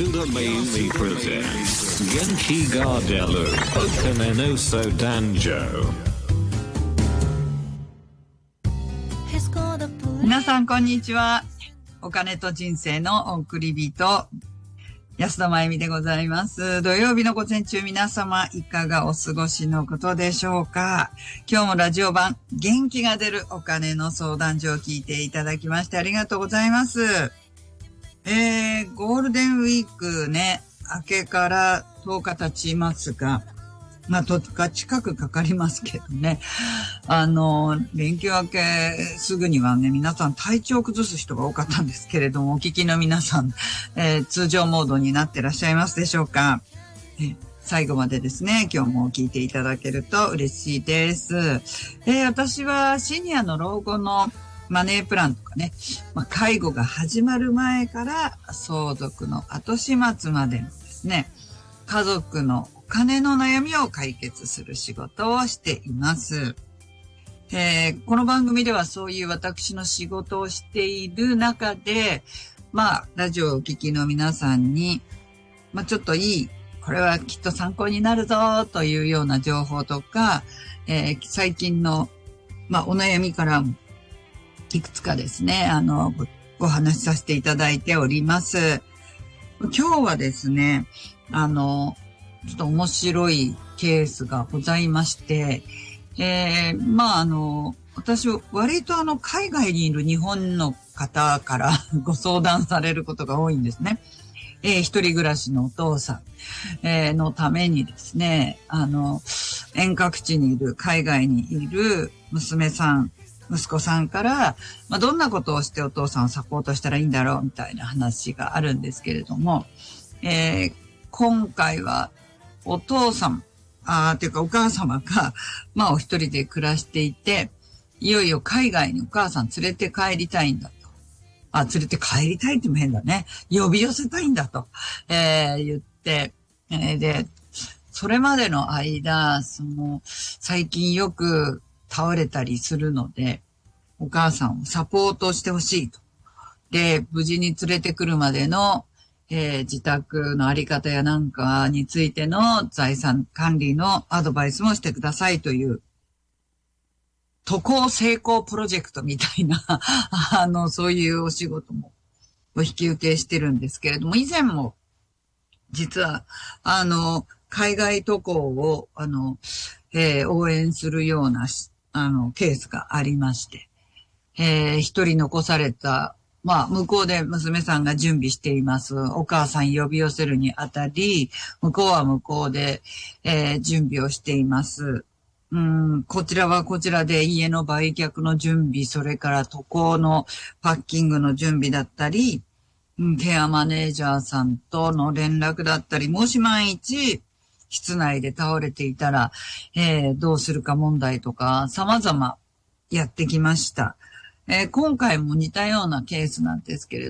Yasuda Mayumi presents Genki ga Deru Okane no Sodanjo. 皆さんこんにちは。お金と人生の送り人、安田真由美でございます。土曜日の午前中、皆様いかがお過ごしのことでしょうか。今日もラジオ版元気が出るお金の相談所を聞いていただきましてありがとうございます。ゴールデンウィークね、明けから10日経ちますが、まあ、10日近くかかりますけどね。連休明けすぐにはね、皆さん体調を崩す人が多かったんですけれども、お聞きの皆さん、通常モードになってらっしゃいますでしょうか。最後までですね、今日も聞いていただけると嬉しいです。私はシニアの老後のマネープランとかね、介護が始まる前から相続の後始末までのですね、家族のお金の悩みを解決する仕事をしています。この番組ではそういう私の仕事をしている中で、ラジオをお聞きの皆さんに、ちょっとこれはきっと参考になるぞというような情報とか、最近の、お悩みからもいくつかですね、ご話しさせていただいております。今日はですね、ちょっと面白いケースがございまして、私は割と海外にいる日本の方からご相談されることが多いんですね。一人暮らしのお父さん、のためにですね、遠隔地にいる、海外にいる娘さん、息子さんから、どんなことをしてお父さんをサポートしたらいいんだろうみたいな話があるんですけれども、今回はお父様、というかお母様が、お一人で暮らしていて、いよいよ海外にお母さん連れて帰りたいんだと。連れて帰りたいっても変だね。呼び寄せたいんだと、言って、で、それまでの間、最近よく倒れたりするので、お母さんをサポートしてほしいと。で、無事に連れてくるまでの、自宅のあり方やなんかについての財産管理のアドバイスもしてくださいという、渡航成功プロジェクトみたいな、そういうお仕事もお引き受けしてるんですけれども、以前も、実は、海外渡航を、応援するような、ケースがありまして、一人残された、向こうで娘さんが準備しています。お母さん呼び寄せるにあたり、向こうは向こうで、準備をしています。こちらはこちらで家の売却の準備、それから渡航のパッキングの準備だったり、ケアマネージャーさんとの連絡だったり、もし万一、室内で倒れていたら、どうするか問題とか、様々やってきました。今回も似たようなケースなんですけれど